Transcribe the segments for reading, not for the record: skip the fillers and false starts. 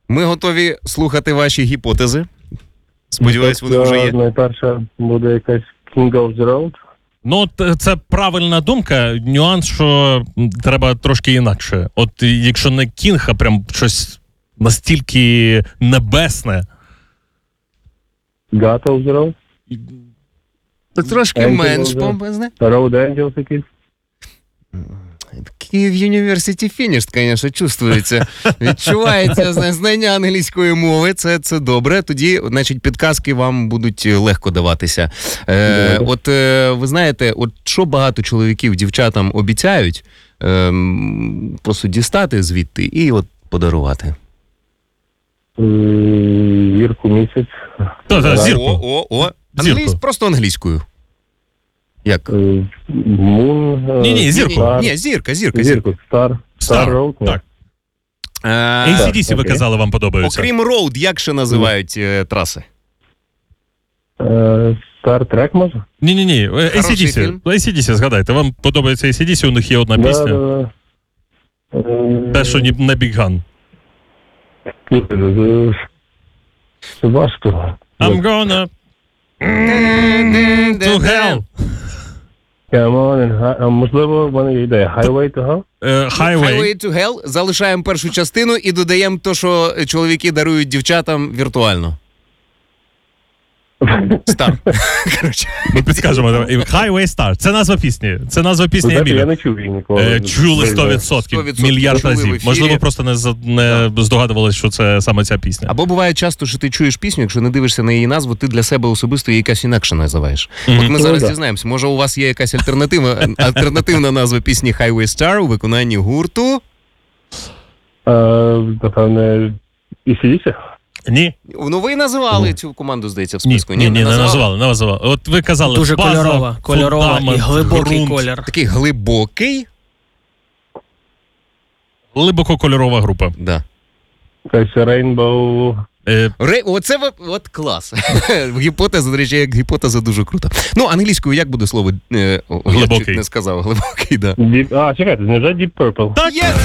Ми готові слухати ваші гіпотези. Сподіваюсь, вони вже є. Найперша буде якась King of the Road. Ну, це правильна думка. Нюанс, що треба трошки інакше. От якщо не Кінг, а прям щось настільки небесне. God of the Road. Так трошки Angel менш of the- помпезне. Road Angels якийсь. Київ University Finished, звісно, чувствується. Відчувається знання англійської мови. Це добре. Тоді, значить, підказки вам будуть легко даватися. От ви знаєте, от що багато чоловіків дівчатам обіцяють, просто дістати звідти і от подарувати. Зірку місяць. Зірку. Зірку. Просто англійською. Як? Moon. Ні, зірку. Star. Ні, зірка. Зірку. Star Road. Так. AC/DC, ви окей. казали, вам подобаються. Окрім Road, як ще називають траси? Star Trek, може? Ні. Хороший фільм. AC/DC, згадайте. Вам подобається AC/DC, у них є одна пісня. Те, що не Big Gun. Це важко. I'm gonna to hell. Come on, можливо, в мене є ідея. Highway to Hell? Highway. to Hell. Залишаємо першу частину і додаємо те, що чоловіки дарують дівчатам віртуально. Стар. Коротше. Ми підскажемо. Highway Star. Це назва пісні. Це назва пісні Знаєте, я Еміля. не чув її ніколи. Чули 100%. 100% Мільярд чули в разів. ефірі. Можливо, просто не здогадувалися, що це саме ця пісня. Або буває часто, що ти чуєш пісню, якщо не дивишся на її назву, ти для себе особисто її якась інакше називаєш. От ми зараз дізнаємося, може у вас є якась альтернативна назва пісні Highway Star у виконанні гурту? Напевне, AC/DC? Ні. Ну ви називали цю команду, здається, в Ні, списку. не називали. От ви казали, Дуже база, кольорова фундамент, і глибокий ґрунт. колір. Такий глибокий? Глибококольорова група. Да. Якась Rainbow... Оце от клас. Гіпотеза, до речі, як гіпотеза дуже крута. Ну, англійською як буде слово? Я Глибокий. чуть не сказав. Глибокий, да. Чекайте, невже Deep Purple? Так, Є!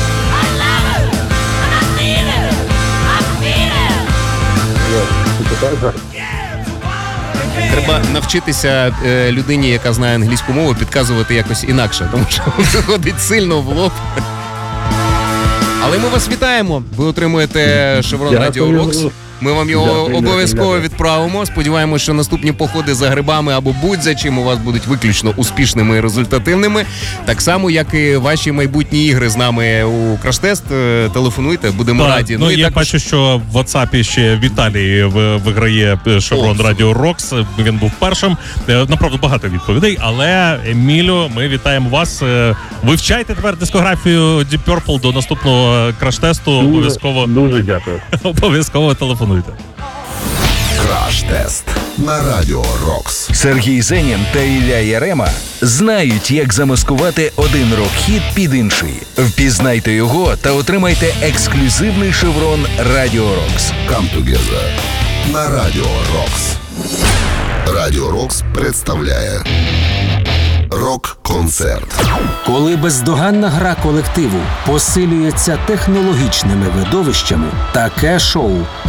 Треба навчитися людині, яка знає англійську мову, підказувати якось інакше, тому що виходить сильно в лоб. Але ми вас вітаємо. Ви отримуєте шеврон Радіо Рокс. Ми вам його обов'язково відправимо. Сподіваємося, що наступні походи за грибами або будь-за чим у вас будуть виключно успішними і результативними. Так само, як і ваші майбутні ігри з нами у Краш-тест. Телефонуйте, будемо раді. Ну, і я також... бачу, що в WhatsApp ще Віталій виграє шеврон Радіо Рокс. Він був першим. Направду багато відповідей, але Емілю, ми вітаємо вас. Вивчайте тепер дискографію Deep Purple до наступного краш-тесту. Обов'язково. Дуже дякую. Обов'язково телефонуйте. Краш-тест на Радіо Рокс. Сергій Зенін та Ілля Ярема знають, як замаскувати один рок-хіт під інший. Впізнайте його та отримайте ексклюзивний шеврон Радіо Рокс. Come together на Радіо Рокс. Радіо Рокс представляє рок-концерт. Коли бездоганна гра колективу посилюється технологічними видовищами, таке шоу